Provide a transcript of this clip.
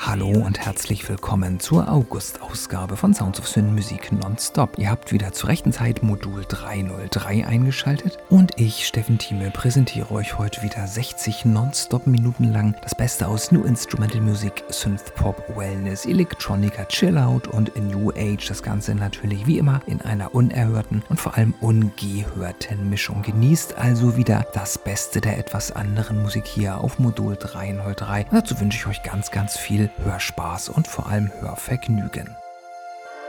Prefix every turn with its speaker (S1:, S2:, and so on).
S1: Hallo und herzlich willkommen zur August-Ausgabe von Sounds of Sin Musik Nonstop. Ihr habt wieder zur rechten Zeit Modul 303 eingeschaltet und ich, Steffen Thieme, präsentiere euch heute wieder 60 Nonstop-Minuten lang das Beste aus New Instrumental Music, Synthpop, Wellness, Electronica, Chillout und New Age. Das Ganze natürlich wie immer in einer unerhörten und vor allem ungehörten Mischung. Genießt also wieder das Beste der etwas anderen Musik hier auf Modul 303. Und dazu wünsche ich euch ganz viel Hörspaß und vor allem Hörvergnügen.